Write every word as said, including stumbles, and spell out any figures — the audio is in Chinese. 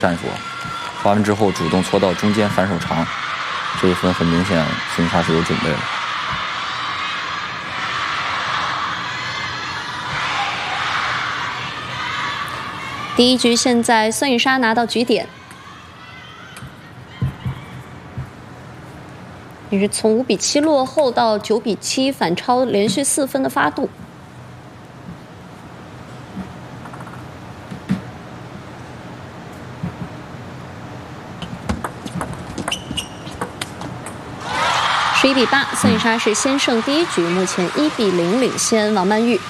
战术，发完之后主动搓到中间反手长，这一分很明显孙颖莎是有准备的。 第一局现在孙颖莎拿到局点，也是从五比七落后到九比七反超，连续四分的发度。 十一比八，孙颖莎是先胜第一局，目前一比零领先王曼玉。